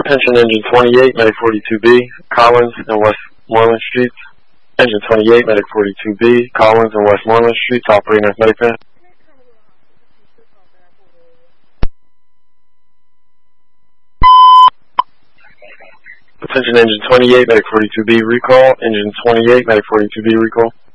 Attention engine 28, medic 42B, Collins and Westmoreland Streets. Engine 28, medic 42B, Collins and Westmoreland Streets, operating as medic van. Attention engine 28, medic 42B, recall. Engine 28, medic 42B, recall.